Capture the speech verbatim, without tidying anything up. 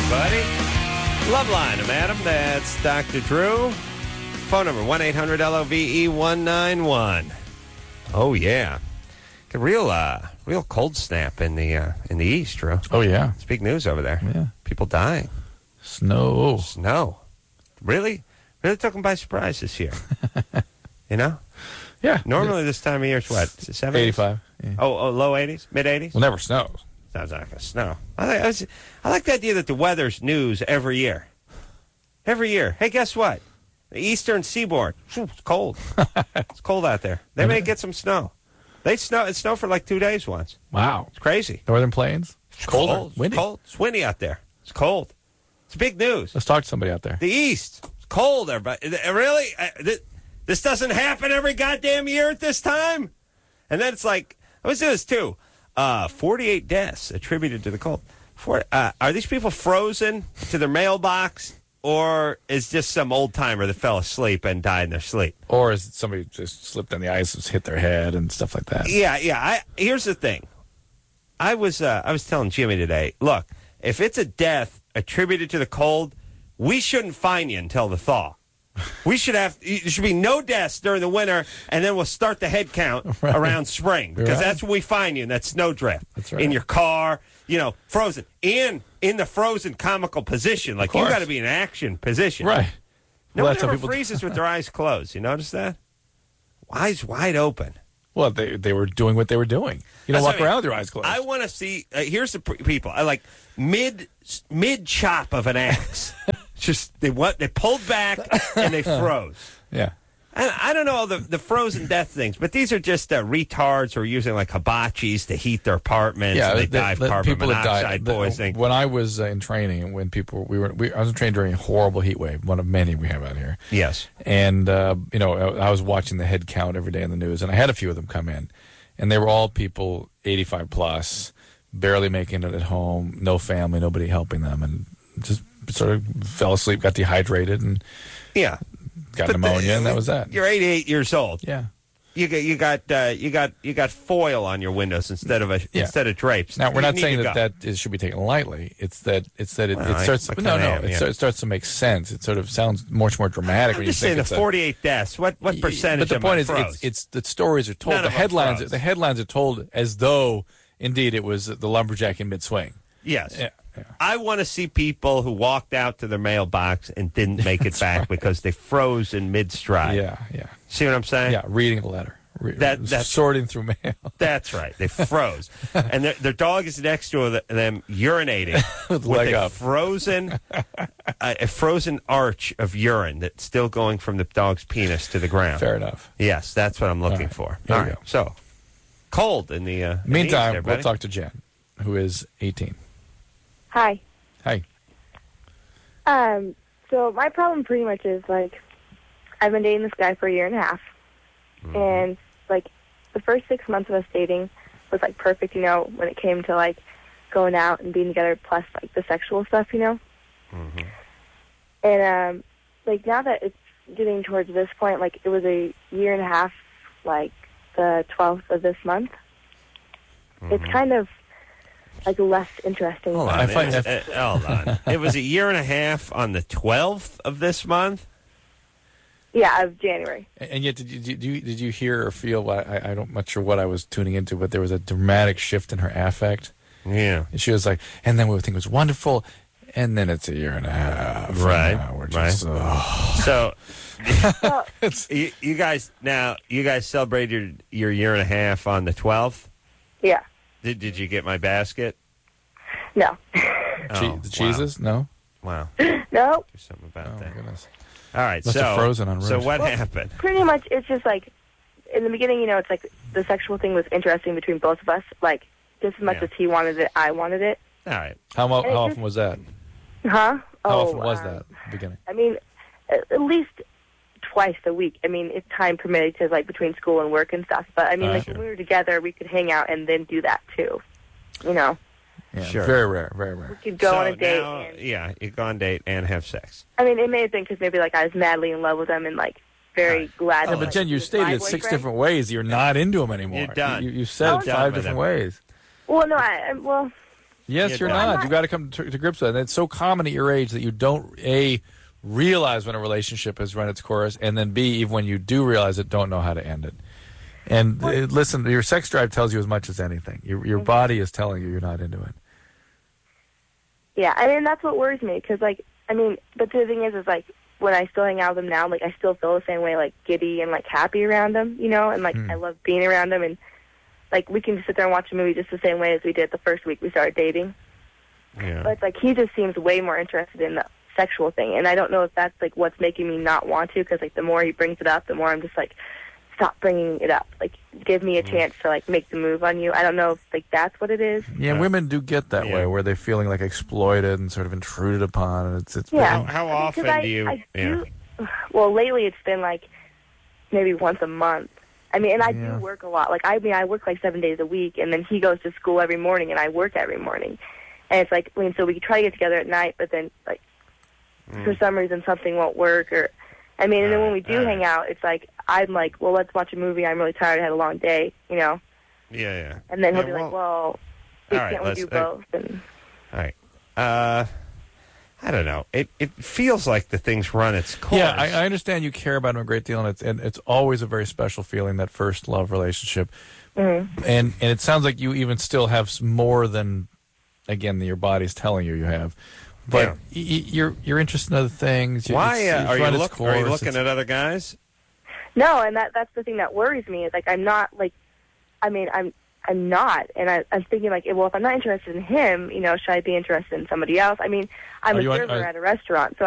everybody. Loveline, Madam. That's Doctor Drew. Phone number one eight hundred L O V E one nine one. Oh yeah, a real uh, real cold snap in the uh, in the east, Drew. Oh yeah, it's big news over there. Yeah, people dying. Snow, snow. Really, really took them by surprise this year. You know. Yeah. Normally this time of year it's what? seventies? eighty-five. Yeah. Oh, oh, low eighties, mid eighties. Well, never snows. Sounds like a snow. I, like- I, was, I like the idea that the weather's news every year. Every year. Hey, guess what? The eastern seaboard. Phew, it's cold. It's cold out there. They may get some snow. They snow. It snowed for like two days once. Wow. It's crazy. Northern Plains. It's Colder. cold. Windy. It's cold. It's windy out there. It's cold. It's big news. Let's talk to somebody out there. The east. It's cold, everybody. Really? I- th- This doesn't happen every goddamn year at this time? And then it's like, I was doing this too. Uh, forty-eight deaths attributed to the cold. For, uh, are these people frozen to their mailbox, or is just some old timer that fell asleep and died in their sleep? Or is it somebody just slipped on the ice and hit their head and stuff like that? Yeah, yeah. I, here's the thing. I was uh, I was telling Jimmy today, look, if it's a death attributed to the cold, we shouldn't fine you until the thaw. We should have, there should be no deaths during the winter, and then we'll start the head count Right. around spring, because Right. that's when we find you, and that's snowdrift. That's right. In your car, you know, frozen. In in the frozen comical position. Like, you course. got to be in action position. Right. No Well, one that's how ever people- freezes with their eyes closed. You notice that? Eyes wide open. Well, they they were doing what they were doing. You don't That's walk what I mean. around with your eyes closed. I want to see. Uh, here's the pr- people. I like mid mid chop of an axe. Just they what they pulled back and they froze. Yeah. And I don't know all the the frozen death things, but these are just uh, retards who are using like hibachis to heat their apartments. Yeah, and they the- die of the carbon people that died. monoxide the- poisoning. When I was uh, in training, when people we were, we, I was in training during a horrible heat wave, one of many we have out here. Yes. And uh, you know, I, I was watching the head count every day in the news, and I had a few of them come in, and they were all people eighty-five plus, barely making it at home, no family, nobody helping them, and just sort of fell asleep, got dehydrated, and Yeah. got But the- pneumonia, and that was that. You're eighty-eight years old. Yeah. You got you got uh, you got you got foil on your windows instead of a Yeah. instead of drapes. Now we're You not need saying to that go. that is, should be taken lightly. It's that it's that it, Well, it I- starts. I no, kinda no, am, it, yeah. start- it starts to make sense. It sort of sounds much more dramatic I'm when you just think saying the it's a- forty-eight deaths. What what percentage? But the of point them is, froze? it's, it's the stories are told. None the of them headlines, froze. the headlines are told as though indeed it was the lumberjack in mid swing. Yes. Yeah, yeah. I want to see people who walked out to their mailbox and didn't make it back because they froze in mid stride. Yeah, yeah, See what I'm saying? yeah. Reading a letter, Re- That- that's- sorting through mail. That's right. They froze. And their, their dog is next to them urinating With with leg a up. frozen a, a frozen arch of urine that's still going from the dog's penis to the ground. Fair enough. Yes, that's what I'm looking right. for. Here All we right. go. So, cold in the uh, in the east Meantime, there, we'll buddy. talk to Jen, who is eighteen. Hi. Hi. Um, so my problem pretty much is, like, I've been dating this guy for a year and a half, Mm-hmm. and, like, the first six months of us dating was, like, perfect, you know, when it came to, like, going out and being together, plus, like, the sexual stuff, you know? Mhm. And, um, like, now that it's getting towards this point, like, it was a year and a half, like, the twelfth of this month, it's kind of, like, less interesting. Hold on. I It find- was- uh, hold on. It was a year and a half on the twelfth of this month? Yeah, of January. And yet, did you did you, did you hear or feel? what- I, I don't, I'm not sure what I was tuning into, but there was a dramatic shift in her affect. Yeah. And she was like, and then we would think it was wonderful, and then it's a year and a half. and Right, now we're just, right. oh. So, Well, It's- you, you guys, now, you guys celebrated your, your year and a half on the twelfth? yeah. Did, did you get my basket? No. che- Oh, the cheeses? No. Wow. No. Do something about Oh my that. goodness. All right, Must so have frozen en so route. what Well- happened? Pretty much, it's just like, in the beginning, you know, it's like the sexual thing was interesting between both of us. Like, just as much Yeah. as he wanted it, I wanted it. All right. How, mo- And it how just- often was that? Huh? How oh, often was um, that? At the beginning. I mean, at, at least twice a week. I mean, if time permitted, because, like, between school and work and stuff. But, I mean, Uh, like, sure. when we were together, we could hang out and then do that, too. You know? Yeah, Sure. Very rare. Very rare. We could go so on a date. now, and, yeah, you go on a date and have sex. I mean, it may have been because maybe, like, I was madly in love with him and, like, very glad. Yeah, that, but like, Jen, he you was stated my it six boyfriend. different ways. You're not into him anymore. You're done. You, you said Oh, it no. five Done with different him. ways. Well, no, I, I well... Yes, You you're don't. not. not. You've got to come to, to grips with it. And it's so common at your age that you don't, A, realize when a relationship has run its course, and then B, even when you do realize it, don't know how to end it. And uh, listen, your sex drive tells you as much as anything. Your your Mm-hmm. body is telling you you're not into it. Yeah, I mean, that's what worries me, because, like, I mean, but the thing is, is, like, when I still hang out with him now, like, I still feel the same way, like, giddy and, like, happy around him, you know, and, like, Hmm. I love being around him, and, like, we can just sit there and watch a movie just the same way as we did the first week we started dating. Yeah. But, like, he just seems way more interested in the sexual thing, and I don't know if that's, like, what's making me not want to, because, like, the more he brings it up, the more I'm just, like, stop bringing it up. Like, give me a chance to, like, make the move on you. I don't know if, like, that's what it is. Yeah, Uh, women do get that yeah. way, where they're feeling, like, exploited and sort of intruded upon. And it's, it's Yeah. very- How I mean, 'cause often I- do you? I yeah. do- Well, lately it's been, like, maybe once a month. I mean, and I Yeah. do work a lot. Like, I mean, I work, like, seven days a week, and then he goes to school every morning, and I work every morning. And it's, like, I mean, so we try to get together at night, but then, like, Mm. for some reason something won't work, or, I mean, and then when we do Alright, hang out, it's like, I'm like, well, let's watch a movie. I'm really tired. I had a long day, you know? Yeah, yeah. And then he'll Yeah, be like, well, all right, can't we let's- do uh, both? And All right. Uh, I don't know. It it feels like the thing's run its course. Yeah, I, I understand you care about him a great deal, and it's and it's always a very special feeling, that first love relationship. Mm-hmm. And and it sounds like you even still have s- more than, again, that your body's telling you you have. But Yeah. y- y- you're you're interested in other things. You- Why it's- uh, it's are you run its look, Are you course. looking It's- at other guys? No, and that that's the thing that worries me. Is like I'm not like, I mean, I'm I'm not, and I, I'm thinking like, well, if I'm not interested in him, you know, should I be interested in somebody else? I mean, I'm Are a you on- server are- at a restaurant, so